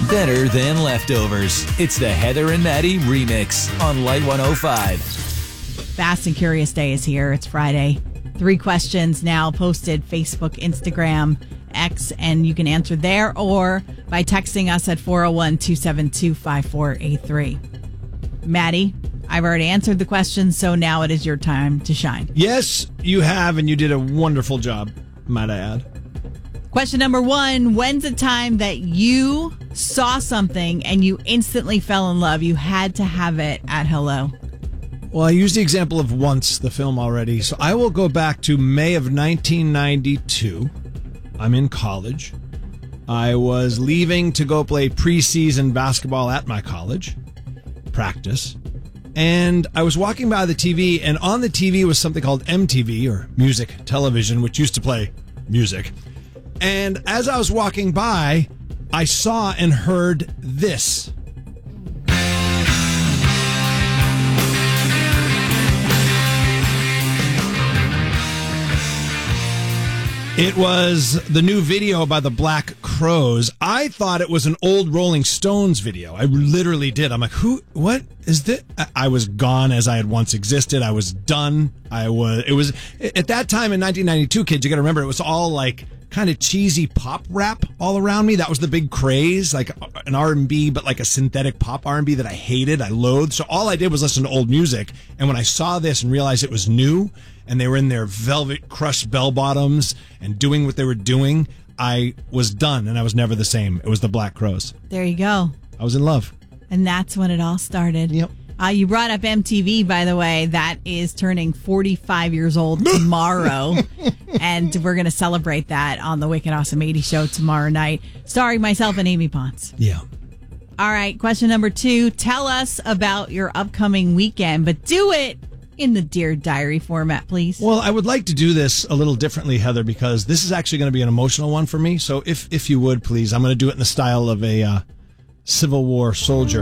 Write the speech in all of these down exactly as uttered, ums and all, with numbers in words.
better than leftovers. It's the Heather and Maddie remix on Light one oh five. Fast and Curious Day is here. It's Friday. Three questions now posted Facebook, Instagram, X, and you can answer there or by texting us at four oh one, two seven two, five four eight three. Maddie, I've already answered the question, so now it is your time to shine. Yes, you have, and you did a wonderful job, might I add. Question number one, when's the time that you saw something and you instantly fell in love? You had to have it at Hello. Well, I used the example of Once, the film already, so I will go back to May of nineteen ninety-two. I'm in college. I was leaving to go play preseason basketball at my college, practice, and I was walking by the T V, and on the T V was something called M T V, or Music Television, which used to play music. And as I was walking by, I saw and heard this. It was the new video by the Black Crowes. I thought it was an old Rolling Stones video. I literally did. I'm like, who, what is this? I was gone as I had once existed. I was done. I was, it was, at that time in nineteen ninety-two, kids, you got to remember, it was all like kind of cheesy pop rap all around me. That was the big craze, like an R and B, but like a synthetic pop R and B that I hated, I loathed. So all I did was listen to old music. And when I saw this and realized it was new, and they were in their velvet crushed bell bottoms and doing what they were doing, I was done, and I was never the same. It was the Black Crowes. There you go. I was in love. And that's when it all started. Yep. Uh, you brought up M T V, by the way. That is turning forty-five years old tomorrow. And we're going to celebrate that on the Wicked Awesome eighty Show tomorrow night, starring myself and Amy Ponce. Yeah. All right, question number two. Tell us about your upcoming weekend, but do it in the Dear Diary format, please. Well, I would like to do this a little differently, Heather, because this is actually going to be an emotional one for me. So if if you would, please, I'm going to do it in the style of a uh, Civil War soldier.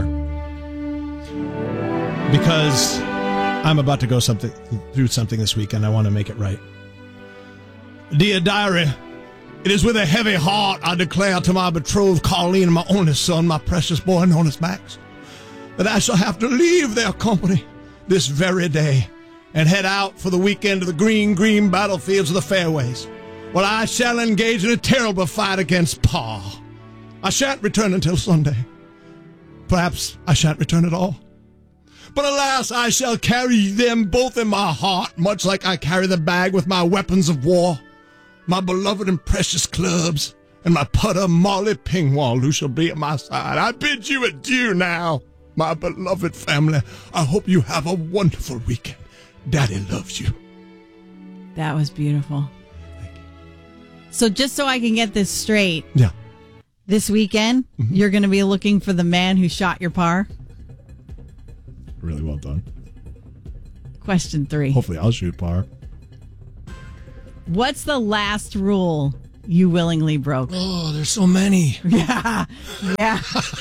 Because I'm about to go something through something this weekend. I want to make it right. Dear Diary, it is with a heavy heart I declare to my betrothed Colleen and my only son, my precious boy known as Max, that I shall have to leave their company this very day and head out for the weekend to the green, green battlefields of the fairways, where I shall engage in a terrible fight against Pa. I shan't return until Sunday. Perhaps I shan't return at all. But alas, I shall carry them both in my heart, much like I carry the bag with my weapons of war, my beloved and precious clubs, and my putter Molly Pingwall, who shall be at my side. I bid you adieu now, my beloved family. I hope you have a wonderful weekend. Daddy loves you. That was beautiful. Thank you. So just so I can get this straight, yeah, this weekend, mm-hmm. you're going to be looking for the man who shot your par? Really well done. Question three. Hopefully I'll shoot par. What's the last rule you willingly broke? Oh, there's so many. Yeah. Yeah.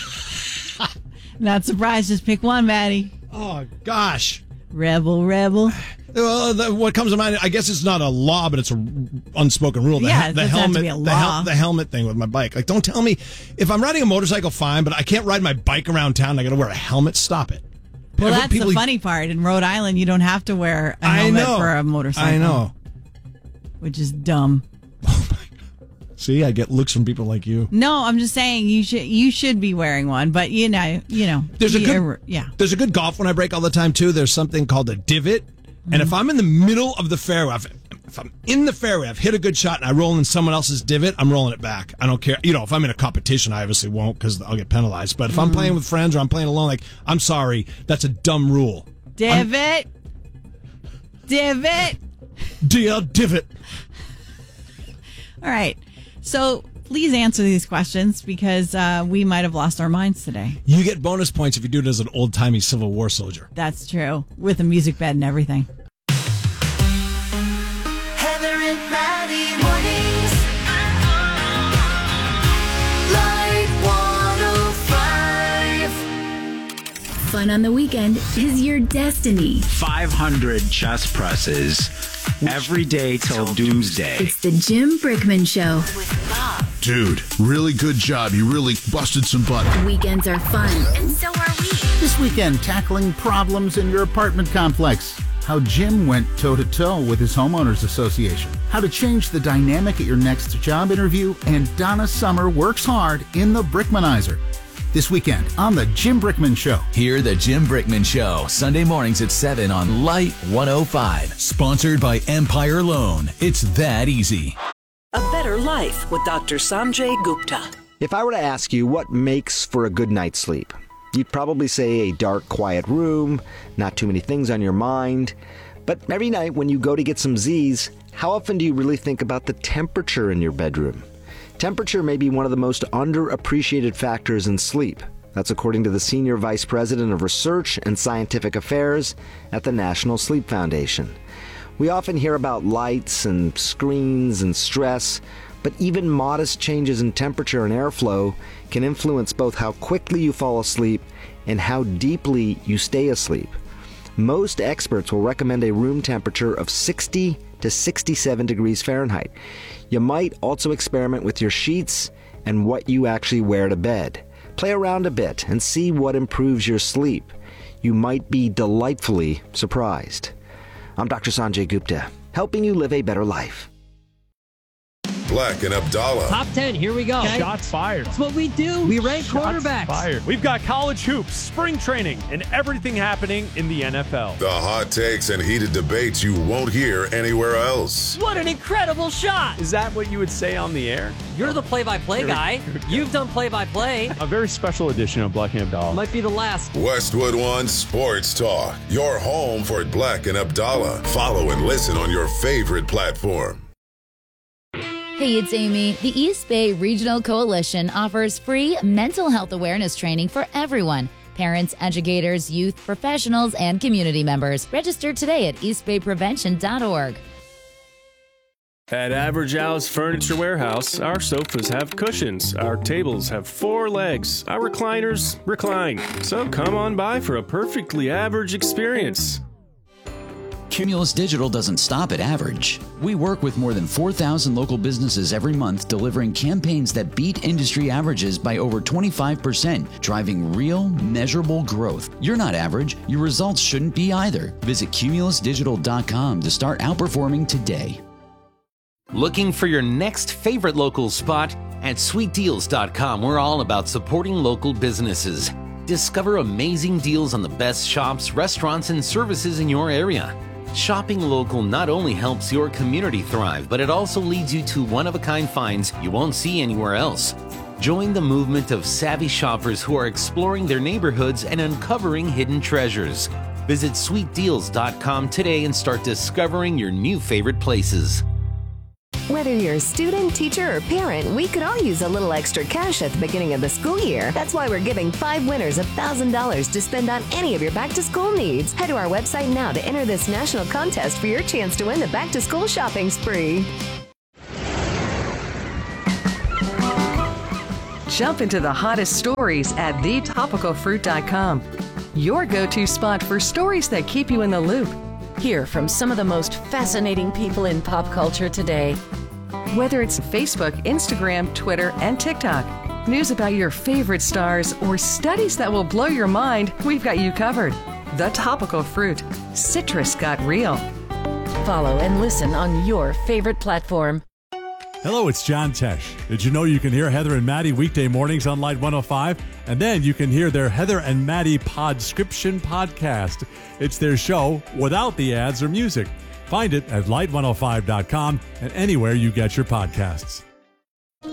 Not surprised. Just pick one, Maddie. Oh, gosh. Rebel, rebel. Well, the, what comes to mind, I guess it's not a law, but it's an unspoken rule. The, yeah, the it helmet, have to be a law. The, hel- the helmet thing with my bike. Like, don't tell me, if I'm riding a motorcycle, fine, but I can't ride my bike around town and I got to wear a helmet. Stop it. Well, that's people, the funny part. In Rhode Island, you don't have to wear a helmet I know, for a motorcycle. I know. Which is dumb. Oh my God. See, I get looks from people like you. No, I'm just saying you should you should be wearing one, but you know, you know. There's a good er, yeah. There's a good golf one I break all the time too. There's something called a divot. Mm-hmm. And if I'm in the middle of the fairway, I've, if I'm in the fairway, I've hit a good shot and I roll in someone else's divot, I'm rolling it back. I don't care. You know, if I'm in a competition, I obviously won't because I'll get penalized. But if mm-hmm. I'm playing with friends or I'm playing alone, like, I'm sorry, that's a dumb rule. Divot. I'm, divot. Dear divot. All right. So please answer these questions because uh, we might have lost our minds today. You get bonus points if you do it as an old-timey Civil War soldier. That's true. With a music bed and everything. Heather and Maddie mornings. Light one oh five. Fun on the weekend is your destiny. five hundred chest presses every day till doomsday. It's the Jim Brickman Show. With Bob Dude, really good job. You really busted some butt. Weekends are fun, and so are we. This weekend, tackling problems in your apartment complex. How Jim went toe-to-toe with his homeowners association. How to change the dynamic at your next job interview. And Donna Summer works hard in the Brickmanizer. This weekend on The Jim Brickman Show. Hear The Jim Brickman Show, Sunday mornings at seven on Light one oh five. Sponsored by Empire Loan. It's that easy. A Better Life with Doctor Sanjay Gupta. If I were to ask you what makes for a good night's sleep, you'd probably say a dark, quiet room, not too many things on your mind. But every night when you go to get some Z's, how often do you really think about the temperature in your bedroom? Temperature may be one of the most underappreciated factors in sleep. That's according to the Senior Vice President of Research and Scientific Affairs at the National Sleep Foundation. We often hear about lights and screens and stress, but even modest changes in temperature and airflow can influence both how quickly you fall asleep and how deeply you stay asleep. Most experts will recommend a room temperature of sixty to sixty-seven degrees Fahrenheit. You might also experiment with your sheets and what you actually wear to bed. Play around a bit and see what improves your sleep. You might be delightfully surprised. I'm Doctor Sanjay Gupta, helping you live a better life. Black and Abdallah. Top ten, here we go. Okay. Shots fired. That's what we do. We rank Shots quarterbacks. Fired. We've got college hoops, spring training, and everything happening in the N F L. The hot takes and heated debates you won't hear anywhere else. What an incredible shot. Is that what you would say on the air? You're the play-by-play guy. You've done play-by-play. A very special edition of Black and Abdallah. Might be the last. Westwood One Sports Talk. Your home for Black and Abdallah. Follow and listen on your favorite platform. Hey, it's Amy. The East Bay Regional Coalition offers free mental health awareness training for everyone. Parents, educators, youth, professionals, and community members. Register today at east bay prevention dot org. At Average Al's Furniture Warehouse, our sofas have cushions, our tables have four legs, our recliners recline. So come on by for a perfectly average experience. Cumulus Digital doesn't stop at average. We work with more than four thousand local businesses every month, delivering campaigns that beat industry averages by over twenty-five percent, driving real, measurable growth. You're not average. Your results shouldn't be either. Visit cumulus digital dot com to start outperforming today. Looking for your next favorite local spot? At sweet deals dot com, we're all about supporting local businesses. Discover amazing deals on the best shops, restaurants, and services in your area. Shopping local not only helps your community thrive, but it also leads you to one-of-a-kind finds you won't see anywhere else. Join the movement of savvy shoppers who are exploring their neighborhoods and uncovering hidden treasures. Visit sweet deals dot com today and start discovering your new favorite places. Whether you're a student, teacher, or parent, we could all use a little extra cash at the beginning of the school year. That's why we're giving five winners one thousand dollars to spend on any of your back-to-school needs. Head to our website now to enter this national contest for your chance to win the back-to-school shopping spree. Jump into the hottest stories at the topical fruit dot com. Your go-to spot for stories that keep you in the loop. Hear from some of the most fascinating people in pop culture today. Whether it's Facebook, Instagram, Twitter, and TikTok, news about your favorite stars, or studies that will blow your mind, we've got you covered. The Topical Fruit. Citrus got real. Follow and listen on your favorite platform. Hello, it's John Tesh. Did you know you can hear Heather and Maddie weekday mornings on Light one oh five? And then you can hear their Heather and Maddie Podscription podcast. It's their show without the ads or music. Find it at light one oh five dot com and anywhere you get your podcasts.